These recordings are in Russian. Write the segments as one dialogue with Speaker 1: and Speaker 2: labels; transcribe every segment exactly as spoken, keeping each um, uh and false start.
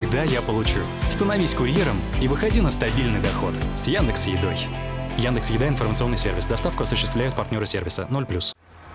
Speaker 1: всегда я получу. Становись курьером и выходи на стабильный доход с Яндекс.Едой. Яндекс.Еда — информационный сервис. Доставку осуществляют партнеры сервиса ноль плюс.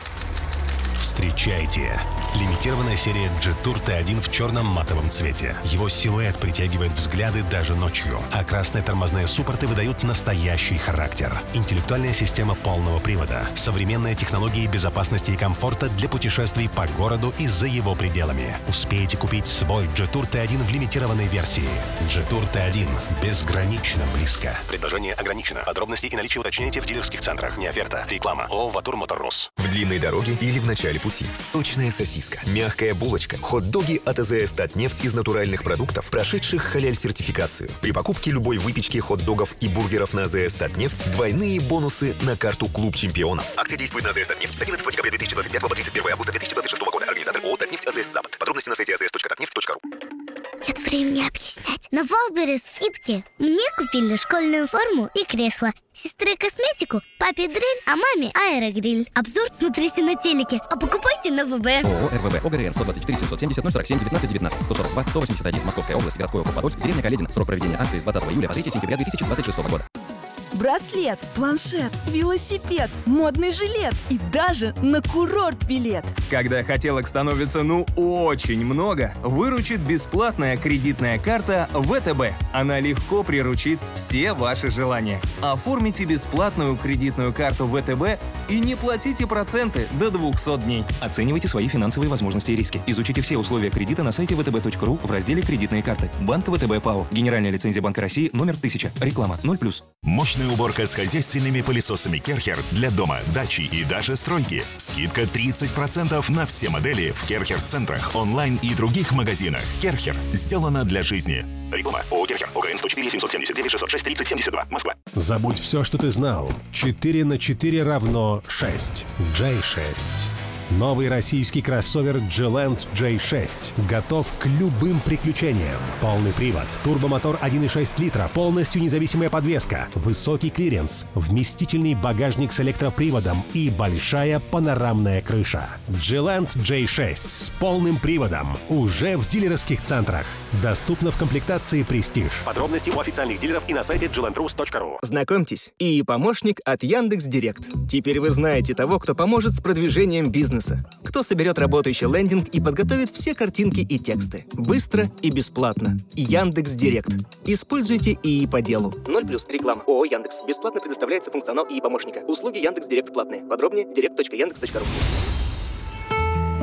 Speaker 2: Встречайте! Лимитированная серия Jetour ти один в черном матовом цвете. Его силуэт притягивает взгляды даже ночью, а красные тормозные суппорты выдают настоящий характер. Интеллектуальная система полного привода, современные технологии безопасности и комфорта для путешествий по городу и за его пределами. Успейте купить свой Jetour ти один в лимитированной версии. Jetour ти один. Безгранично близко. Предложение ограничено. Подробности и наличие уточняйте в дилерских центрах. Не оферта. Реклама. ООО «Ватур Моторрус».
Speaker 3: В длинной дороге или в начале пути. Сочная сосиска, мягкая булочка, хот-доги от АЗС «Татнефть» из натуральных продуктов, прошедших халяль-сертификацию. При покупке любой выпечки, хот-догов и бургеров на АЗС «Татнефть» двойные бонусы на карту «Клуб чемпионов». Акция действует на АЗС «Татнефть» с одиннадцатого декабря две тысячи двадцать пятого по тридцать первое августа две тысячи двадцать шестого года. Организатор ООО «Татнефть» АЗС «Запад». Подробности на сайте а зэ эс точка татнефть точка ру.
Speaker 4: Нет времени объяснять. На Валбере скидки. Мне купили школьную форму и кресло. Сестре косметику, папе дрель, а маме аэрогриль. Обзор смотрите на телеке, а покупайте на вэ бэ.
Speaker 5: ООО РВВ ОГРН сто двадцать четыре семьсот семьдесят ноль сорок семь девятнадцать девятнадцать сто сорок два сто восемьдесят один Московская область, городской округ Подольск, деревня Каледина. Срок проведения акции с двадцатого июля по третьего сентября две тысячи двадцать шестого года.
Speaker 6: Браслет, планшет, велосипед, модный жилет и даже на курорт билет.
Speaker 7: Когда хотелок становится ну очень много, выручит бесплатная кредитная карта вэ тэ бэ. Она легко приручит все ваши желания. Оформите бесплатную кредитную карту вэ тэ бэ и не платите проценты до двухсот дней. Оценивайте свои финансовые возможности и риски. Изучите все условия кредита на сайте вэ тэ бэ точка ру в разделе «Кредитные карты». Банк вэ тэ бэ ПАО. Генеральная лицензия Банка России номер тысяча. Реклама ноль плюс.
Speaker 2: Мощная уборка с хозяйственными пылесосами Керхер для дома, дачи и даже стройки. Скидка тридцать процентов на все модели в Керхер-центрах, онлайн и других магазинах. Керхер. Сделано для жизни. Реклама. ООО Керхер. ОГРН сто четыре семьсот семьдесят девять шестьсот шесть тридцать семьдесят два. Москва.
Speaker 8: Забудь все, что ты знал. четыре на четыре равно шесть. джей шесть. Новый российский кроссовер Gilent джей шесть готов к любым приключениям. Полный привод, турбомотор один и шесть литра, полностью независимая подвеска, высокий клиренс, вместительный багажник с электроприводом и большая панорамная крыша. Gilent джей шесть с полным приводом уже в дилерских центрах. Доступно в комплектации Prestige. Подробности у официальных дилеров и на сайте джилент рус точка ру.
Speaker 9: Знакомьтесь, и помощник от Яндекс.Директ. Теперь вы знаете того, кто поможет с продвижением бизнеса. Кто соберет работающий лендинг и подготовит все картинки и тексты. Быстро и бесплатно. Яндекс.Директ. Используйте ИИ по делу. ноль плюс. Реклама. ООО Яндекс. Бесплатно предоставляется функционал ИИ помощника. Услуги Яндекс.Директ платные. Подробнее директ точка яндекс точка ру.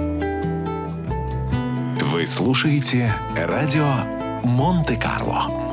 Speaker 3: Вы слушаете радио Монте-Карло.